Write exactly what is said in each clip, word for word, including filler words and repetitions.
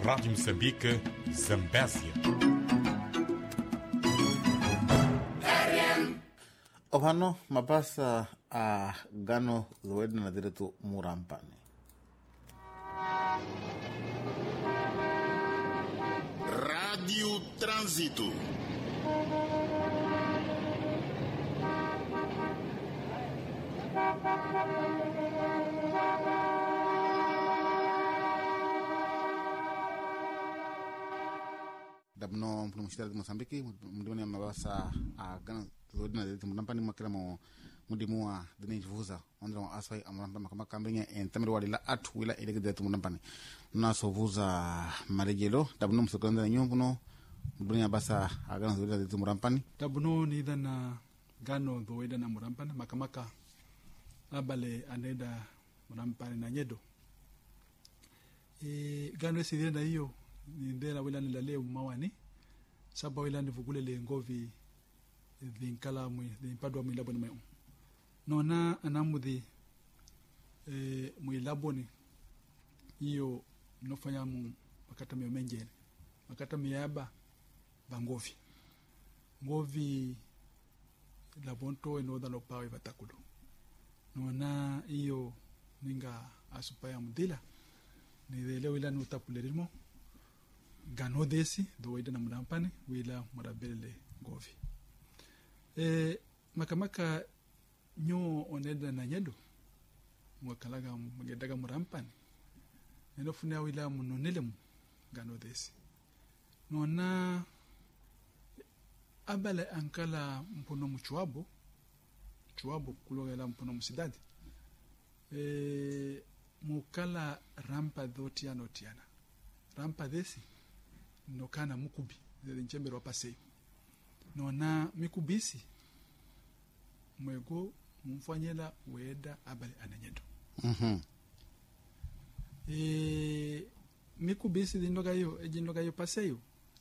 Rádio Moçambique, Zambésia. Ohano mabasa a gano zoedi na direto murampani. Rádio Trânsito. Dabno mpuno mshitari di Moçambique, mudimani mabasa a gano zoedi na direto murampani makila mo mudimua dini vuza ondra mo aswai amuramba makama kambenya entamiri walila atu wila ilege direto murampani. Naso vuza marejelo dabno msukonda na nyumbuno mudimani mabasa a gano zoedi na direto murampani. Dabno ni dana gano zoedi na murampani makamaka abale aneda murampani na nyedo. E, gano esi dena hiyo ni ndera wila nilaleo mawani saba wila nivugule le ngovi dhinkala mwi dhimpadwa mwilabo ni mayu nona anamudhi e, mwilabo ni hiyo nofanya mu makata miyo menjene makata miyaba bangovi ngovi labonto enoda no pawe batakulu nona hiyo ninga asupaya mudila ni dhele wila nutapulelimo gano desi do wida na murampani wila murabele govi e makamaka nyo oneda na nyedo mwakalaga mgedaga murampani neno funia wila munonelemu gano desi nona abale ankala mpono mchuabo chuabo kulogela mpono msidadi e mukala rampa dhotiana otiana rampa desi nokana mukubi zile nchembe ropa sei nona mikubisi mwego mfanyela weda abale ananyedo Mhm. Mm e mikubisi dinoga yo ejinoga yo paseyo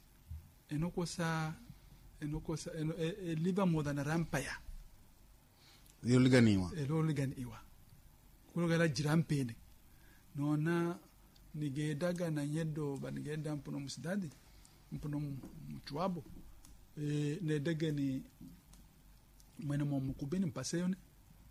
enokosa enokosa eno e, e, liba moda na rampa ya Yo liganiwa. elo ligan iwa kuloga la jirampene nona nigedaga na nyedo banigenda mpuno musidadi mpuno mchuabo e, nedege ni mwene mo mukubini mpaseyo ne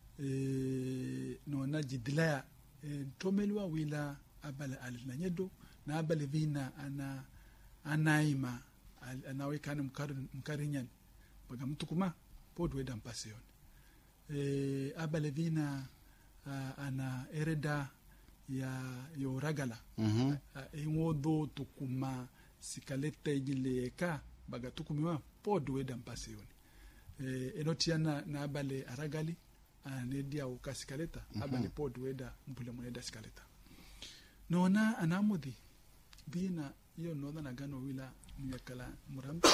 e, nona jidilaya e, tomelwa wila abale alina nyedo na abale vina ana anaima anawekana mkari mkarinyani baga mtukuma podu weda mpaseyo ne e, abale vina a, ana ereda ya yo ragala Mhm. ingodo tukuma sikalete jileka baga tukumiwa podu weda mpasiyoni e, enotiana na abale aragali anedia ukasikaleta mm-hmm. abale podu weda mpule mweda sikaleta nona anamudi bina iyo noda na gano wila nyakala murampa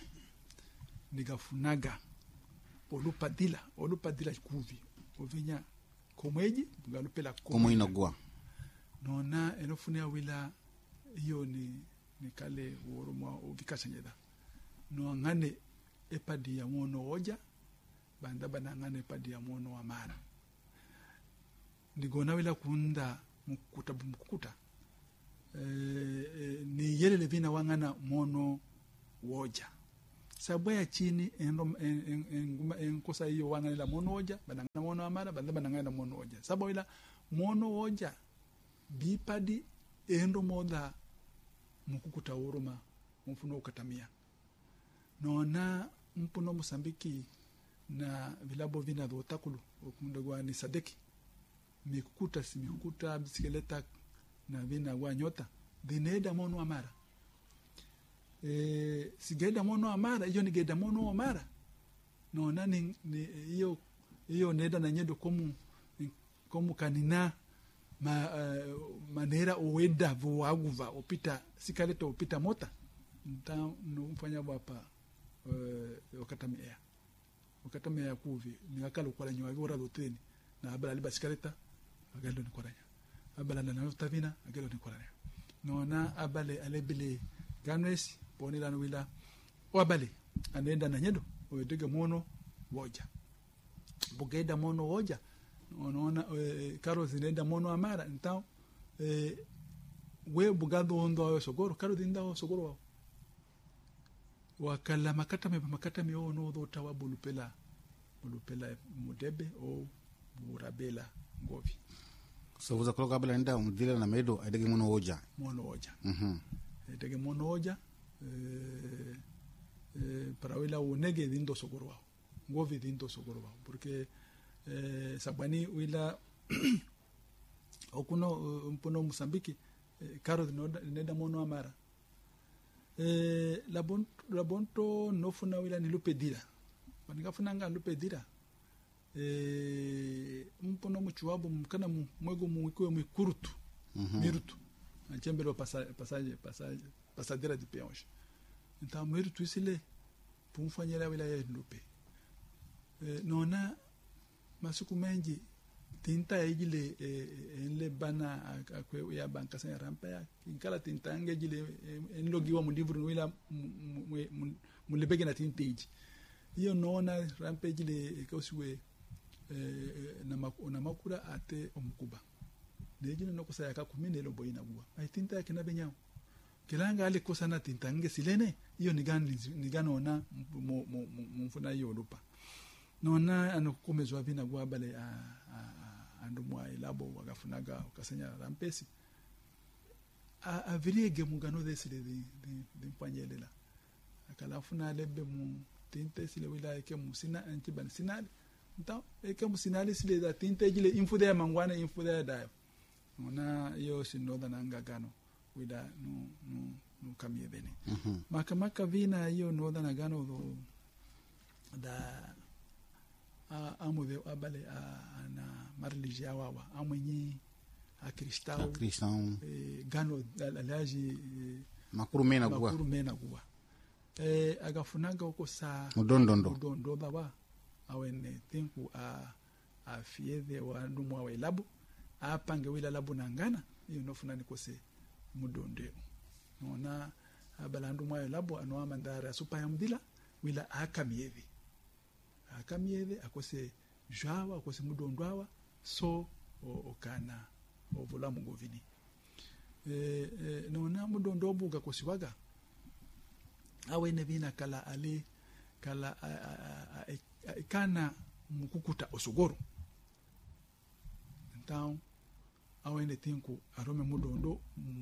nigafunaga olupadila olupadila kuvi ovinya komweji bugalupela Komo inogwa. nona enofunia wila hiyo ni ni kale uoromwa uvikasanyeda no ngane epadi ya mono oja banda bana ngane epadi ya mono wa mara ndigona wila kunda mkuta mkukuta e, e, ni yele vina wangana mono woja sababu ya chini endo en, en, en, kosa hiyo wangana la mono oja bana ngana mono wa mara banda bana ngana mono oja sababu ila mono oja bipadi endo moda mukukuta uruma mfuno ukatamia nona mpuno Mosambiki na vilabo vina dhotakulu okundagwa ni sadeki mikukuta si mikukuta bisikeleta na vina wa nyota dineda mono amara e sigeda mono amara hiyo ni geda mono amara nona ni hiyo hiyo neda na nyedo komu komu kanina ma uh, manera uweda vuaguva opita sikaleta opita mota nta mfanya bapa uh, okatamea okatamea kuvi ni akalo kwa nywa vora doteni na abala liba sikaleta agalo ni koranya abala na notavina agalo ni koranya nona abale alebile ganwesi ponila no wila wabale anenda na nyedo oyedega mono woja bugeda mono woja onaona e, karo zinenda mono amara então e, we bugado ondo awe sogoro karo dinda o sogoro wao wakala makata me makata me o no do tawa bulupela bulupela mudebe o burabela ngovi so vuza kolo kabla nda mudila na medo adege mono oja mono oja mhm adege mono oja eh eh para wila unege dindo sogoro wao ngovi dindo sogoro wao porque eh sabani wila okuno mpono Mosambiki eh, karo neda mono amara eh la bon la bonto no funa wila ni lupedira baninga funanga lupedira eh mpono muchuabo mkana mwego mwiko mwikurutu mm -hmm. mirutu anchembelo passage passage passage passadeira de peões então mirutu isile pumfanyela wila ya lupe eh, nona masuku mengi tinta igile enle bana akwe ya banka sa rampa ya kinkala tinta ngejile enlogiwa mu livre wila mu lebege na tintage iyo nona rampa igile kausiwe na na makura ate omkuba nejine no kusaya ka kumine lo boyina bua ai tinta ya kina benyao kilanga ale kosana tinta nge silene iyo nigani niganona mu mu mfuna iyo lupa nona anokomezwa vina gwa bale a, a, a andumwa ilabo wagafunaga ukasenya rampesi a aviriege mugano desile di di, di mpanyelela akalafuna lebe mu tinte sile wila eke mu sina antiban sinali nta eke mu sinali sile da tinte jile infude ya mangwana infude ya dayo nona yo sinoda nanga gano wida no no no kamye bene mm -hmm. makamaka vina yo noda na gano do da a amuve abale a na marlija wawa amwenyi a cristal a cristal e gano alaji e, makurumena gwa makurumena gwa e agafunaga uko sa mudondondo mudondo baba awene tinku a a fieve wa ndumwa wa labu a pange wila labu nangana iyo nofuna nikose mudonde nona abala ndumwa wa labu anwa mandara supa ya mdila wila akamievi akamieve akose jawa akose mudondwawa so okana ovula mungovini eh e, nona mudondo buga kosiwaga awene bina kala ali kala a, a, a, a, kana mukukuta osogoro então awene tinku arome mudondo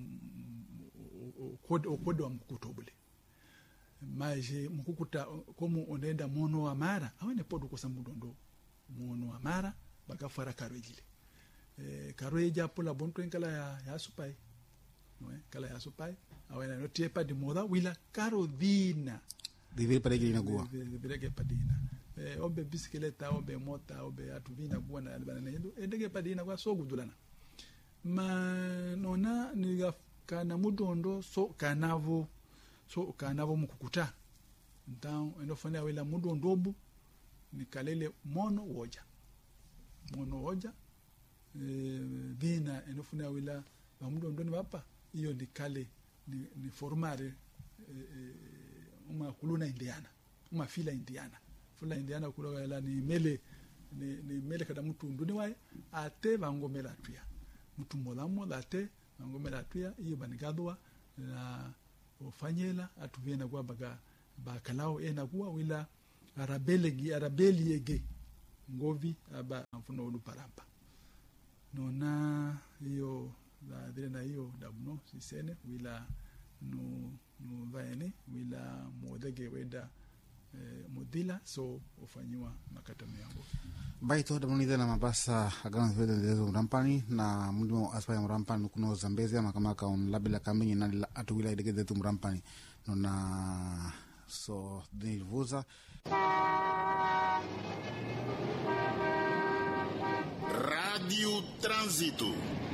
okodo okodo mukukuta obule maje mukukuta komu onenda mono amara awene podo kosa mudondo mono amara bagafara karojile eh karoja pula bonto enkala ya, ya supai no eh kala ya supai awene no tie padi moda wila karodina vivir para igina gua vivir padina eh obe bisikleta obe mota obe atuvina gua na albana nendo endege padina gua so gudulana ma nona niga kana mudondo so kanavo so kanavo mukukuta então enofanya wila mudondo bu nikalele mono woja mono woja e, vina enofanya wila ba mudondo ni bapa iyo nikale ni, ni formare e, e, uma kuluna indiana uma fila indiana fila indiana kuloga ila ni mele ni, ni mele kada mtu nduni wae ate bangomela tuya mtu molamo ate bangomela tuya iyo banigadwa na ofanyela atuvena kwa baga bakalao ena kuwa wila arabelegi arabeliege ngovi aba mfuno uluparapa nona hiyo la dire na hiyo dabno sisene wila no no vaene wila modege weda eh, modila so ofanyiwa makatano yango baito da munide na mabasa agana vede ndezo rampani na mundimo aspa rampani kuno zambezia makamaka on labila kamenyi na la atu wila idege detu rampani nona so nervosa Rádio Trânsito.